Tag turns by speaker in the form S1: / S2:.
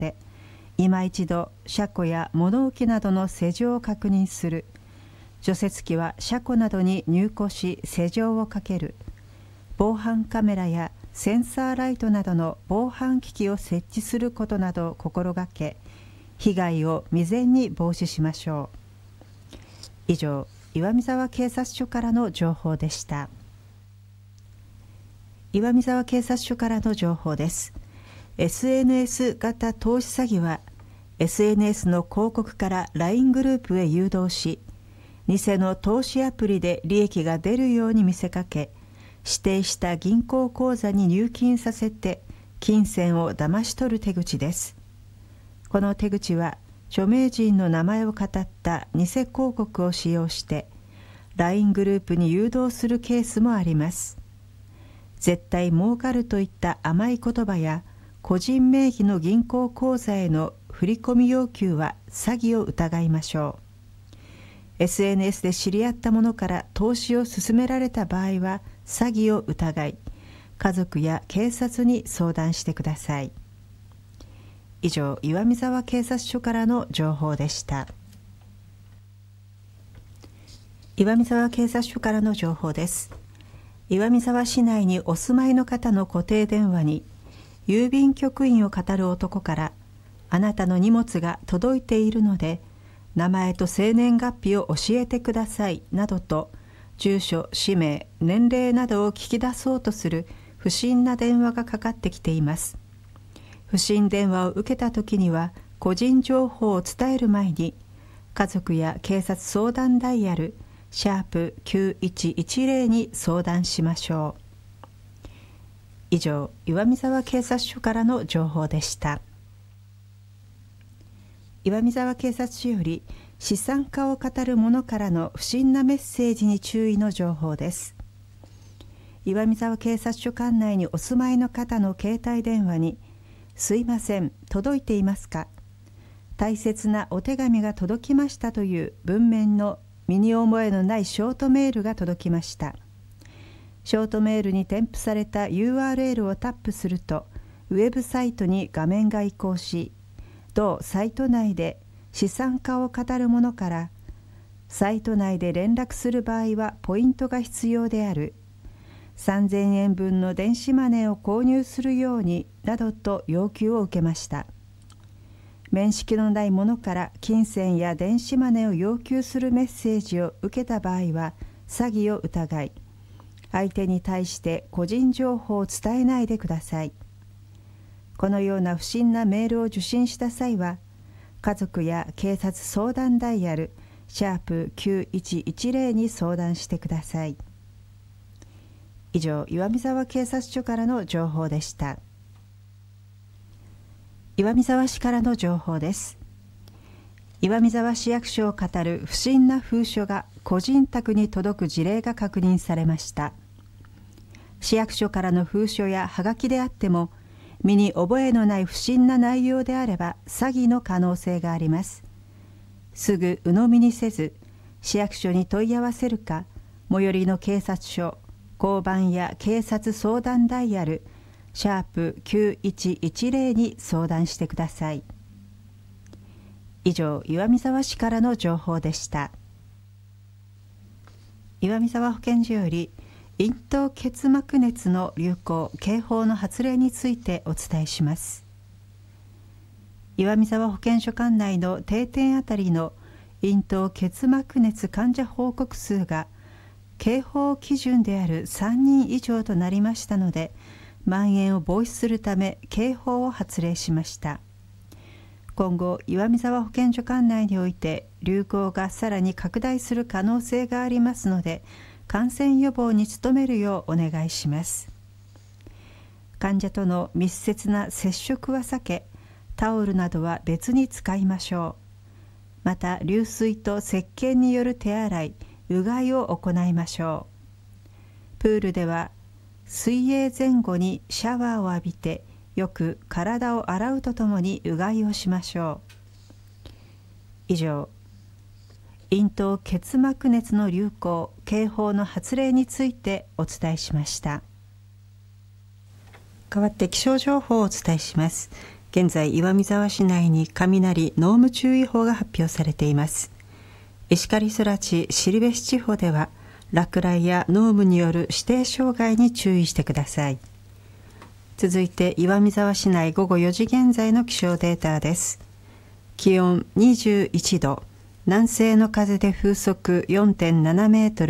S1: て、今一度車庫や物置などの施錠を確認する。除雪機は車庫などに入庫し施錠をかける。防犯カメラやセンサーライトなどの防犯機器を設置することなどを心がけ、被害を未然に防止しましょう。以上、岩見沢警察署からの情報でした。岩見沢警察署からの情報です。SNS 型投資詐欺は、SNS の広告から LINE グループへ誘導し、偽の投資アプリで利益が出るように見せかけ、指定した銀行口座に入金させて、金銭を騙し取る手口です。この手口は、著名人の名前をかたった偽広告を使用して、LINE グループに誘導するケースもあります。絶対儲かるといった甘い言葉や、個人名義の銀行口座への振込要求は詐欺を疑いましょう。SNS で知り合った者から投資を勧められた場合は詐欺を疑い、家族や警察に相談してください。以上、岩見沢警察署からの情報でした。岩見沢警察署からの情報です。岩見沢市内にお住まいの方の固定電話に、郵便局員を語る男から、あなたの荷物が届いているので、名前と生年月日を教えてくださいなどと、住所、氏名、年齢などを聞き出そうとする不審な電話がかかってきています。不審電話を受けたときには、個人情報を伝える前に、家族や警察相談ダイヤル#9110に相談しましょう。以上、岩見沢警察署からの情報でした。岩見沢警察署より、資産家を語る者からの不審なメッセージに注意の情報です。岩見沢警察署管内にお住まいの方の携帯電話に、すいません、届いていますか？大切なお手紙が届きましたという文面の身に覚えのないショートメールが届きました。ショートメールに添付された URL をタップすると、ウェブサイトに画面が移行し、同サイト内で資産家を語る者から、サイト内で連絡する場合はポイントが必要である。3000円分の電子マネーを購入するようになどと要求を受けました。面識のない者から金銭や電子マネーを要求するメッセージを受けた場合は詐欺を疑い、相手に対して個人情報を伝えないでください。このような不審なメールを受信した際は、家族や警察相談ダイヤル#9110に相談してください。以上、岩見沢警察署からの情報でした。岩見沢市からの情報です。岩見沢市役所を語る不審な封書が個人宅に届く事例が確認されました。市役所からの封書やはがきであっても、身に覚えのない不審な内容であれば詐欺の可能性があります。すぐ鵜呑みにせず、市役所に問い合わせるか、最寄りの警察署、交番や警察相談ダイヤル#9110に相談してください。以上、岩見沢市からの情報でした。岩見沢保健所より、咽頭結膜熱の流行・警報の発令についてお伝えします。岩見沢保健所管内の定点あたりの咽頭結膜熱患者報告数が警報基準である3人以上となりましたので、蔓延を防止するため警報を発令しました。今後、岩見沢保健所管内において流行がさらに拡大する可能性がありますので、感染予防に努めるようお願いします。患者との密接な接触は避け、タオルなどは別に使いましょう。また、流水と石鹸による手洗い、うがいを行いましょう。プールでは水泳前後にシャワーを浴びてよく体を洗うとともにうがいをしましょう。以上、咽頭結膜熱の流行・警報の発令についてお伝えしました。代わって気象情報をお伝えします。 現在岩見沢市内に雷濃霧注意報が発表されています。石狩空知後志地方では落雷や濃霧による指定障害に注意してください。続いて岩見沢市内午後4時現在の気象データです。気温21度、南西の風で風速 4.7 メートル